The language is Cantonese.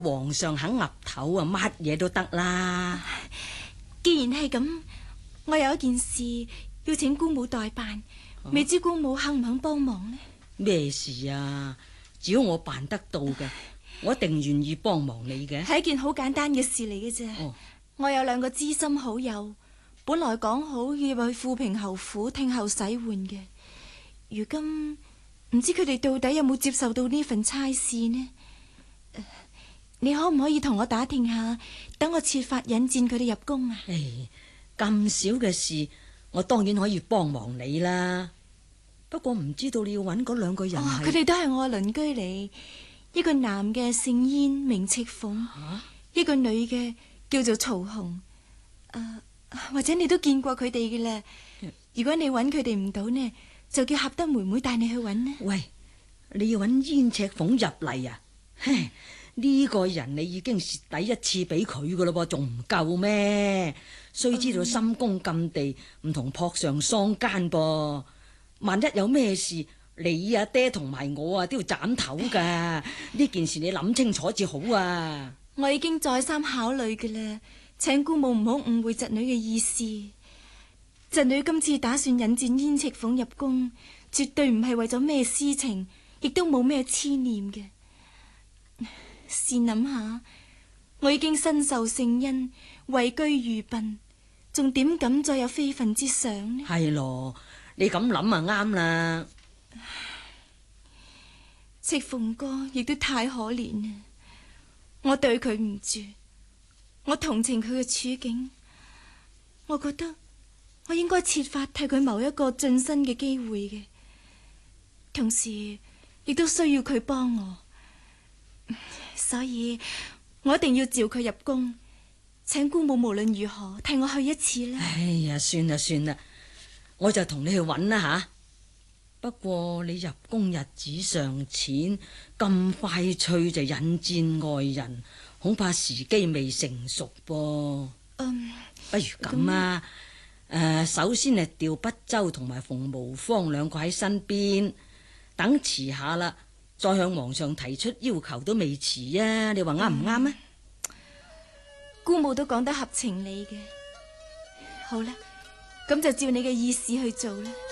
皇上肯岌頭啊，乜嘢都得啦。 既然係咁，我有一件事要請姑母代辦，未知姑母肯唔肯幫忙呢？ 咩事啊？只要我辦得到嘅，我一定願意幫忙你嘅。 係一件好簡單嘅事嚟嘅啫。我有2個知心好友，本來講好要去富平侯府聽候使喚嘅，如今唔知佢哋到底有冇接受到呢份差事呢？你可唔可以同我打聽下，等我設法引薦佢哋入宮啊？ 咁少嘅事，我當然可以幫忙你啦。不過唔知道你要揾嗰2個人係？ 佢哋都係我鄰居嚟，一個男嘅姓燕，名赤鳳，一個女嘅叫做曹紅。或者你都見過佢哋嘅啦。如果你揾佢哋唔到呢，就叫合德妹妹帶你去揾呢。 喂，你要揾燕赤鳳入嚟啊？呢個人你已經蝕底1次俾佢噶咯噃，仲唔夠咩？須知道深宮禁地唔同撲上桑間噃，萬一有咩事，你啊爹同埋我啊都要斬頭噶。呢件事你諗清楚至好啊！ 我已經再三考慮嘅啦，請姑母唔好誤會侄女嘅意思。侄女今次打算引薦燕赤鳳入宮，絕對唔係為咗咩私情，亦都冇咩痴念嘅。試諗下，我已經身受聖恩，位居御賓，仲點敢再有非分之想呢？ 係咯，你咁諗啊啱啦。 赤鳳哥亦都太可憐啦，我對佢唔住，我同情佢嘅處境，我覺得我應該設法替佢謀一個晉身嘅機會嘅，同時亦都需要佢幫我。所以我一定要召佢入宮，請姑母無論如何替我去一次啦。 哎呀，算啦算啦，我就同你去揾啦吓。不過你入宮日子尚淺，咁快脆就引薦外人，恐怕時機未成熟噃。不如咁啊，首先係調北周同埋馮無芳2個喺身邊，等遲下啦，再向皇上提出要求都未遲啊！你話啱唔啱啊？ 姑母都講得合情理嘅。好啦，咁就照你嘅意思去做啦。